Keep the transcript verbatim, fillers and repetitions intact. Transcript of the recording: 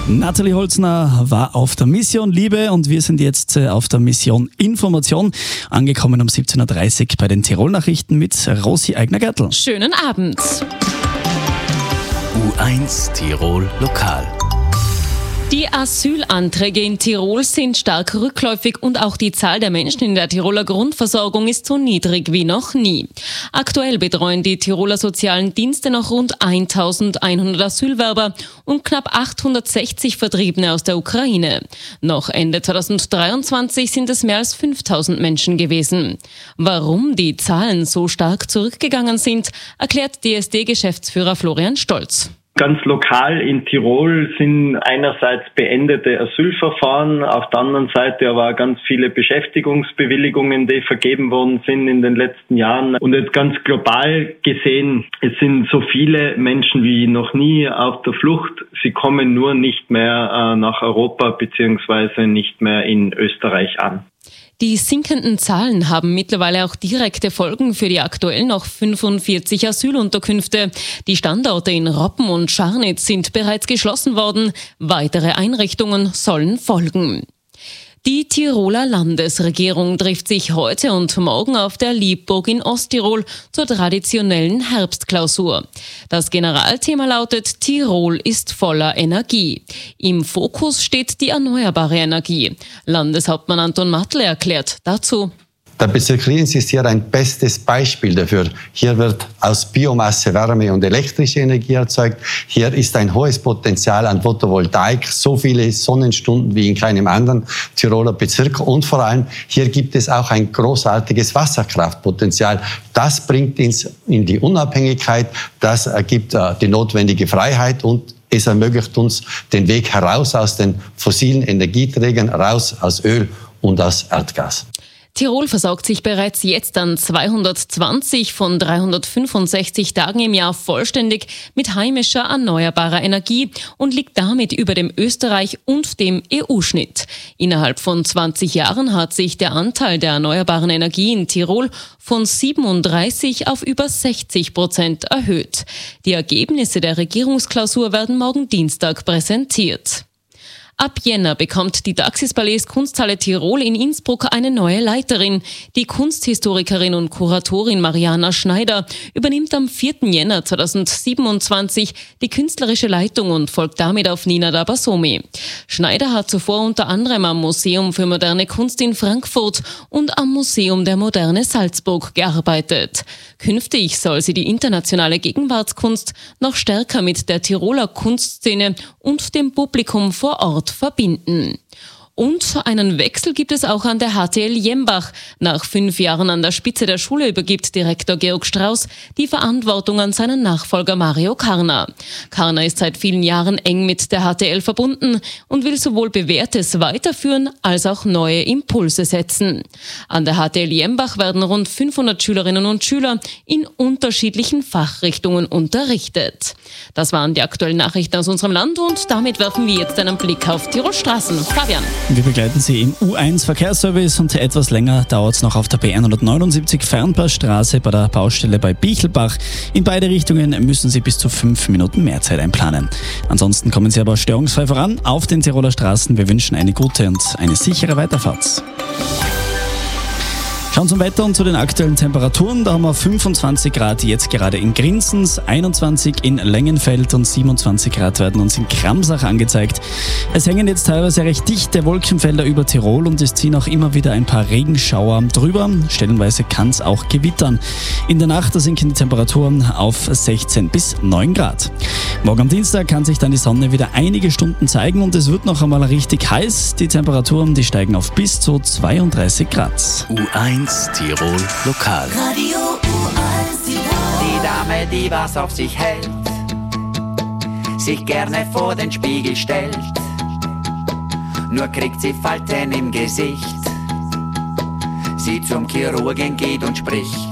Nathalie Holzner war auf der Mission Liebe und wir sind jetzt auf der Mission Information, angekommen um siebzehn Uhr dreißig bei den Tirol-Nachrichten mit Rosi Eigner-Gertl. Schönen Abend. U eins Tirol Lokal. Die Asylanträge in Tirol sind stark rückläufig und auch die Zahl der Menschen in der Tiroler Grundversorgung ist so niedrig wie noch nie. Aktuell betreuen die Tiroler sozialen Dienste noch rund eintausendeinhundert Asylwerber und knapp achthundertsechzig Vertriebene aus der Ukraine. Noch Ende zweitausenddreiundzwanzig sind es mehr als fünftausend Menschen gewesen. Warum die Zahlen so stark zurückgegangen sind, erklärt D S D-Geschäftsführer Florian Stolz. Ganz lokal in Tirol sind einerseits beendete Asylverfahren, auf der anderen Seite aber ganz viele Beschäftigungsbewilligungen, die vergeben worden sind in den letzten Jahren. Und jetzt ganz global gesehen, es sind so viele Menschen wie noch nie auf der Flucht. Sie kommen nur nicht mehr äh, nach Europa beziehungsweise nicht mehr in Österreich an. Die sinkenden Zahlen haben mittlerweile auch direkte Folgen für die aktuell noch fünfundvierzig Asylunterkünfte. Die Standorte in Roppen und Scharnitz sind bereits geschlossen worden. Weitere Einrichtungen sollen folgen. Die Tiroler Landesregierung trifft sich heute und morgen auf der Liebburg in Osttirol zur traditionellen Herbstklausur. Das Generalthema lautet: Tirol ist voller Energie. Im Fokus steht die erneuerbare Energie. Landeshauptmann Anton Mattle erklärt dazu: Der Bezirk Lienz ist hier ein bestes Beispiel dafür. Hier wird aus Biomasse Wärme und elektrische Energie erzeugt. Hier ist ein hohes Potenzial an Photovoltaik, so viele Sonnenstunden wie in keinem anderen Tiroler Bezirk. Und vor allem, hier gibt es auch ein großartiges Wasserkraftpotenzial. Das bringt uns in die Unabhängigkeit, das ergibt äh, die notwendige Freiheit und es ermöglicht uns den Weg heraus aus den fossilen Energieträgern, raus aus Öl und aus Erdgas. Tirol versorgt sich bereits jetzt an zweihundertzwanzig von dreihundertfünfundsechzig Tagen im Jahr vollständig mit heimischer erneuerbarer Energie und liegt damit über dem Österreich- und dem E U-Schnitt. Innerhalb von zwanzig Jahren hat sich der Anteil der erneuerbaren Energie in Tirol von siebenunddreißig auf über sechzig Prozent erhöht. Die Ergebnisse der Regierungsklausur werden morgen Dienstag präsentiert. Ab Jänner bekommt die Daxis Palais Kunsthalle Tirol in Innsbruck eine neue Leiterin. Die Kunsthistorikerin und Kuratorin Mariana Schneider übernimmt am vierten Jänner zweitausendsiebenundzwanzig die künstlerische Leitung und folgt damit auf Nina Dabasomi. Schneider hat zuvor unter anderem am Museum für moderne Kunst in Frankfurt und am Museum der Moderne Salzburg gearbeitet. Künftig soll sie die internationale Gegenwartskunst noch stärker mit der Tiroler Kunstszene und dem Publikum vor Ort verbinden. Und einen Wechsel gibt es auch an der H T L Jembach. Nach fünf Jahren an der Spitze der Schule übergibt Direktor Georg Strauß die Verantwortung an seinen Nachfolger Mario Karner. Karner ist seit vielen Jahren eng mit der H T L verbunden und will sowohl Bewährtes weiterführen als auch neue Impulse setzen. An der H T L Jembach werden rund fünfhundert Schülerinnen und Schüler in unterschiedlichen Fachrichtungen unterrichtet. Das waren die aktuellen Nachrichten aus unserem Land und damit werfen wir jetzt einen Blick auf Tirol Straßen. Fabian. Wir begleiten Sie im U eins Verkehrsservice und etwas länger dauert es noch auf der B hundertneunundsiebzig Fernpassstraße bei der Baustelle bei Bichelbach. In beide Richtungen müssen Sie bis zu fünf Minuten mehr Zeit einplanen. Ansonsten kommen Sie aber störungsfrei voran auf den Tiroler Straßen. Wir wünschen eine gute und eine sichere Weiterfahrt. Schauen zum Wetter und zu den aktuellen Temperaturen. Da haben wir fünfundzwanzig Grad jetzt gerade in Grinzens, einundzwanzig in Längenfeld und siebenundzwanzig Grad werden uns in Kramsach angezeigt. Es hängen jetzt teilweise recht dichte Wolkenfelder über Tirol und es ziehen auch immer wieder ein paar Regenschauer drüber. Stellenweise kann es auch gewittern. In der Nacht sinken die Temperaturen auf sechzehn bis neun Grad. Morgen am Dienstag kann sich dann die Sonne wieder einige Stunden zeigen und es wird noch einmal richtig heiß. Die Temperaturen, die steigen auf bis zu zweiunddreißig Grad. U eins Tirol Lokal. Radio U eins Tirol. Die Dame, die was auf sich hält, sich gerne vor den Spiegel stellt, nur kriegt sie Falten im Gesicht. Sie zum Chirurgen geht und spricht: